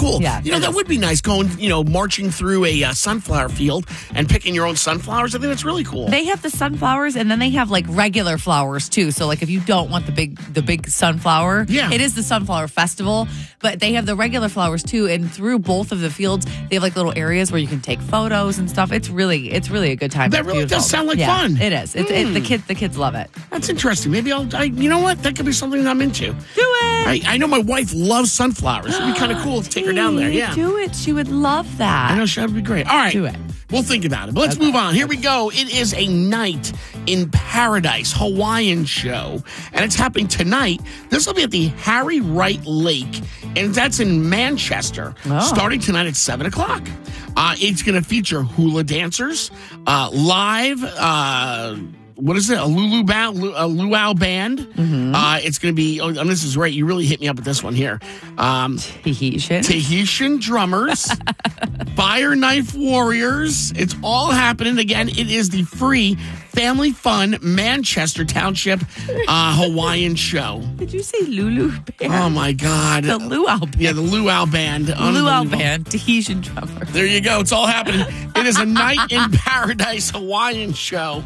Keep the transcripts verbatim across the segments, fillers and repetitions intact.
cool. Yeah, you know, that is. would be nice going, you know, marching through a uh, sunflower field and picking your own sunflowers. I think that's really cool. They have the sunflowers, and then they have like regular flowers too. So like if you don't want the big the big sunflower, Yeah. it is the Sunflower Festival, but they have the regular flowers too. And through both of the fields, they have like little areas where you can take photos and stuff. It's really it's really a good time. That It's really beautiful. does sound like Yeah, fun. It is. It's it, the kids the kids love it. That's interesting. Maybe I'll, I, you know what? That could be something I'm into. Do it. I, I know my wife loves sunflowers. It'd be kind of cool to take her down there. Yeah. Do it. She would love that. I know that would be great. All right. Do it. We'll think about it. But let's Okay. move on. Here we go. It is a night in paradise Hawaiian show, and it's happening tonight. This will be at the Harry Wright Lake, and that's in Manchester, Oh. starting tonight at seven o'clock. Uh, it's going to feature hula dancers, uh, live. Uh, What is it? A Lulu ba- a luau band. Mm-hmm. Uh, it's going to be. Oh, and this is right. You really hit me up with this one here. Um, Tahitian. Tahitian drummers, fire knife warriors. It's all happening again. It is the free family fun Manchester Township uh, Hawaiian show. Did you say Lulu Band? Oh my God! The luau band. Yeah, the luau band. Luau Unbelievable. band. Tahitian drummer. There you go. It's all happening. It is a night in paradise Hawaiian show.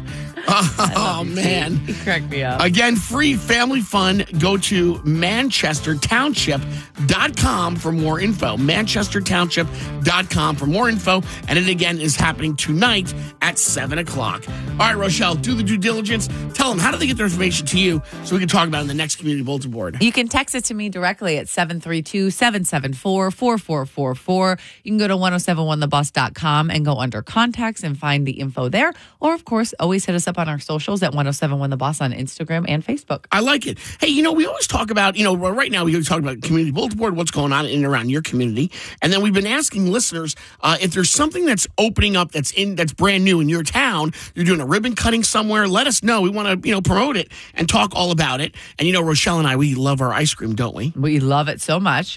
Oh, man. You cracked me up. Again, free family fun. Go to manchester township dot com for more info. manchester township dot com for more info. And it again is happening tonight at seven o'clock. All right, Rochelle, do the due diligence. Tell them, how do they get their information to you so we can talk about it in the next community bulletin board? You can text it to me directly at seven three two, seven seven four, four four four four. You can go to ten seventy-one the bus dot com and go under contacts and find the info there. Or, of course, always hit us up on our socials at ten seventy-one the bus on Instagram and Facebook. I like it. Hey, you know, we always talk about, you know, right now we talk about community bulletin board, what's going on in and around your community. And then we've been asking listeners uh, if there's something that's opening up that's in that's brand new in your town, you're doing a ribbon cutting somewhere, let us know. We want to, you know, promote it and talk all about it. And, you know, Rochelle and I, we love our ice cream, don't we? We love it so much.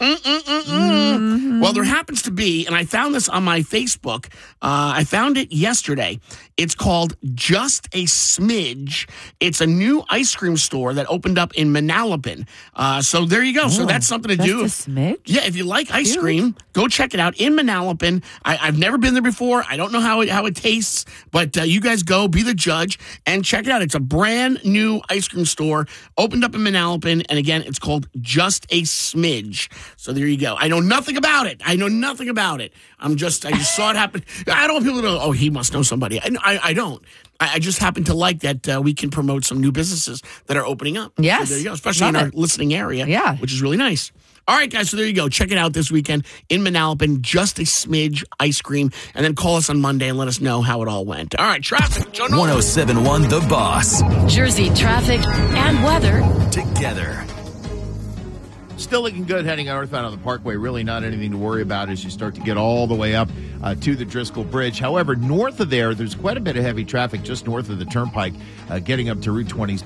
Mm-hmm. Well, there happens to be, and I found this on my Facebook. Uh, I found it yesterday. It's called Just a Smidge. It's a new ice cream store that opened up in Manalapan. Uh, so there you go. Oh, so that's something to just do. a smidge? Yeah, if you like ice Cute. cream, go check it out in Manalapan. I, I've never been there before. I don't know how it, how it tastes, but uh, you guys go, be the judge, and check it out. It's a brand new ice cream store, opened up in Manalapan, and again, it's called Just a Smidge. So there you go. I know nothing about it. I know nothing about it. I'm just, I just saw it happen. I don't want people to know, oh, he must know somebody. I, I, I don't. I, I just happen to like that uh, we can promote some new businesses that are opening up. Yes. So there you go, especially Love in our it. listening area, Yeah. which is really nice. All right, guys, so there you go. Check it out this weekend in Manalapan, Just a Smidge ice cream, and then call us on Monday and let us know how it all went. All right, traffic. Joe Nolan. ten seventy-one The Boss. Jersey traffic and weather. Together. Still looking good heading northbound on the Parkway. Really not anything to worry about as you start to get all the way up uh, to the Driscoll Bridge. However, north of there, there's quite a bit of heavy traffic just north of the Turnpike, uh, getting up to Route twenty.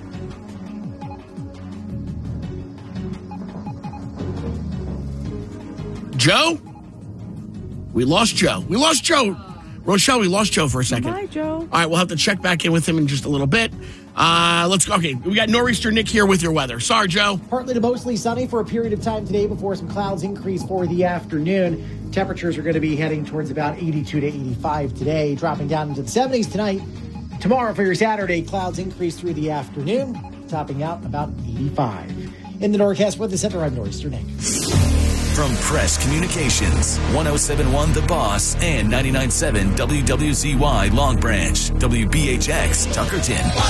Joe? We lost Joe. We lost Joe. Rochelle, we lost Joe for a second. Bye, Joe. All right, we'll have to check back in with him in just a little bit. Uh, let's go. Okay, we got Nor'easter Nick here with your weather. Sorry, Joe. Partly to mostly sunny for a period of time today before some clouds increase for the afternoon. Temperatures are going to be heading towards about eighty-two to eighty-five today, dropping down into the seventies tonight. Tomorrow for your Saturday, clouds increase through the afternoon, topping out about eighty-five. In the Norcast Weather Center, I'm Nor'easter Nick. From Press Communications, ten seventy-one The Boss and ninety-nine point seven W W Z Y Long Branch, W B H X Tuckerton.